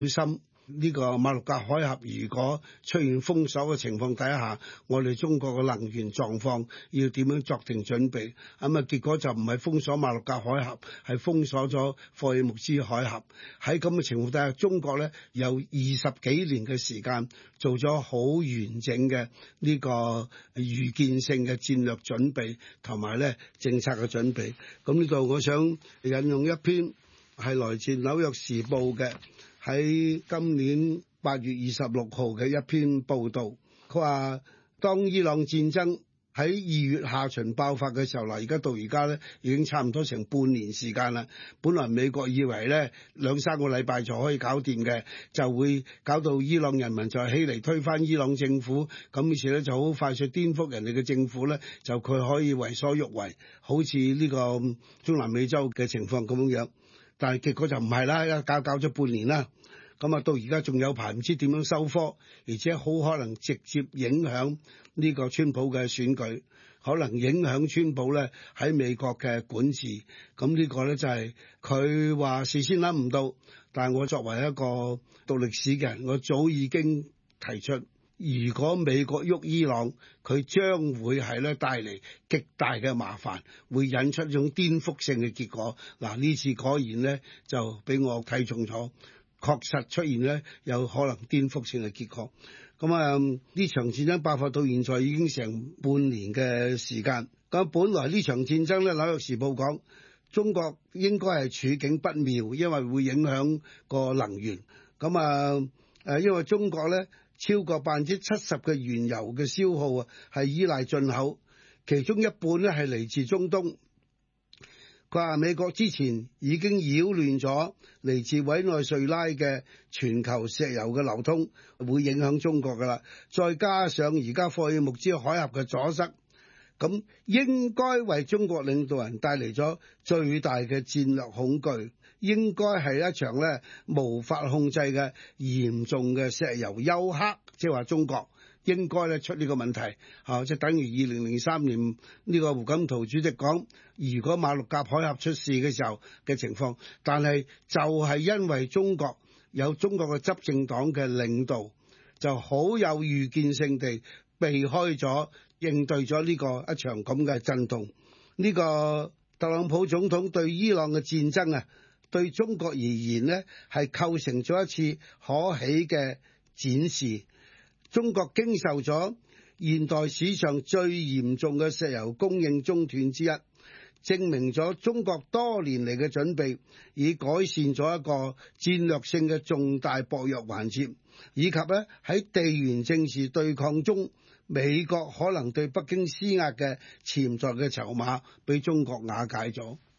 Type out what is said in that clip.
小心。呢個馬六甲海峽如果出現封鎖嘅情況底下，我哋中國嘅能源狀況要點樣作定準備？結果就唔係封鎖馬六甲海峽，係封鎖咗霍爾木茲海峽。喺咁嘅情況底下，中國咧有20幾年嘅時間做咗好完整嘅呢個預見性嘅戰略準備同埋咧政策嘅準備。咁呢度我想引用一篇係來自紐約時報嘅。喺今年8月26號嘅一篇報導，佢話當伊朗戰爭喺2月下旬爆發嘅時候，而家到而家咧已經差唔多成半年時間啦。本來美國以為咧2-3個禮拜就可以搞掂嘅，就會搞到伊朗人民就起嚟推翻伊朗政府，咁於是咧就好快速顛覆人哋嘅政府咧，就佢可以為所欲為，好似呢個中南美洲嘅情況咁樣。但係結果就唔係啦，一搞咗半年啦，到而家仲有排唔知點樣收科，而且好可能直接影響呢個川普嘅選舉，可能影響川普咧喺美國嘅管治。咁呢個咧就係佢話事先諗唔到，但係我作為一個讀歷史嘅人，我早已經提出，如果美國喐伊朗，佢將會係咧帶嚟極大嘅麻煩，會引出一種顛覆性嘅結果。嗱，呢次果然咧就俾我睇中咗，確實出現咧有可能顛覆性嘅結果。呢場戰爭爆發到現在已經成半年嘅時間。咁本來呢場戰爭咧，紐約時報講中國應該係處境不妙，因為會影響個能源。因為中國咧超過70%嘅原油嘅消耗係依賴進口，其中一半咧係嚟自中東。佢話美國之前已經擾亂咗嚟自委內瑞拉嘅全球石油嘅流通，會影響中國㗎啦。再加上而家霍爾木茲海峽嘅阻塞，咁應該為中國領導人帶嚟咗最大嘅戰略恐懼，應該係一場咧無法控制嘅嚴重嘅石油休克，即係話中國應該咧出呢個問題，即係等於2003年呢個胡錦濤主席講，如果馬六甲海峽出事嘅時候嘅情況，但係就係因為中國有中國嘅執政黨嘅領導，就好有預見性地避開咗應對咗呢個一場咁嘅震動。呢個特朗普總統對伊朗嘅戰爭對中國而言呢係構成咗一次可喜嘅展示。中國經受咗現代史上最嚴重嘅石油供應中斷之一，證明咗中國多年嚟嘅準備已改善咗一個戰略性嘅重大薄弱環節，以及喺地緣政治對抗中美國可能對北京施壓嘅潛在嘅籌碼被中國瓦解咗。